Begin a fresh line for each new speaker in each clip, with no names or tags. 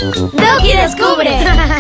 ¡Doki descubre!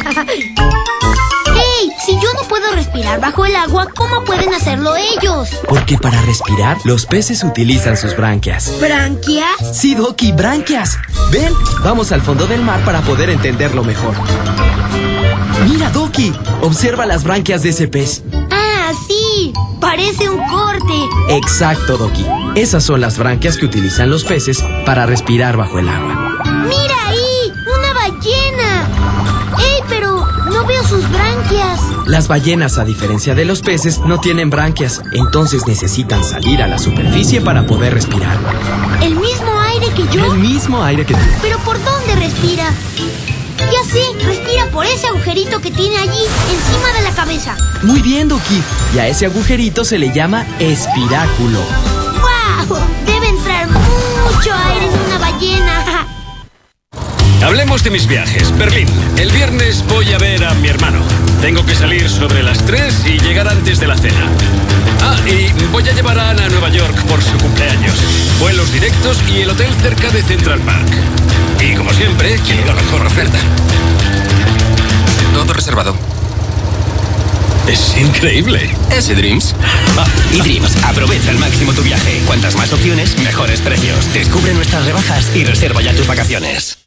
¡Hey! Si yo no puedo respirar bajo el agua, ¿cómo pueden hacerlo ellos?
Porque para respirar, los peces utilizan sus branquias.
¿Branquias?
Sí, Doki, branquias. Ven, vamos al fondo del mar para poder entenderlo mejor. Mira, Doki, observa las branquias de ese pez.
¡Ah, sí! Parece un corte.
Exacto, Doki. Esas son las branquias que utilizan los peces para respirar bajo el agua.
¡Mira ahí! ¡Una ballena! ¡Ey, pero no veo sus branquias!
Las ballenas, a diferencia de los peces, no tienen branquias, entonces necesitan salir a la superficie para poder respirar.
¿El mismo aire que yo?
El mismo aire que tú.
¿Pero por dónde respira? Ya sé, respira por ese agujerito que tiene allí, encima de la cabeza.
Muy bien, Doki. Y a ese agujerito se le llama espiráculo.
¡Guau! Debe entrar mucho aire en una ballena.
Hablemos de mis viajes. Berlín. El viernes voy a ver a mi hermano. Tengo que salir sobre las 3 y llegar antes de la cena. Ah, y voy a llevar a Ana a Nueva York por su cumpleaños. Vuelos directos y el hotel cerca de Central Park. Y como siempre, quiero la mejor oferta.
Todo reservado.
Es increíble.
Ese Dreams.
Y Dreams, aprovecha al máximo tu viaje. Cuantas más opciones, mejores precios. Descubre nuestras rebajas y reserva ya tus vacaciones.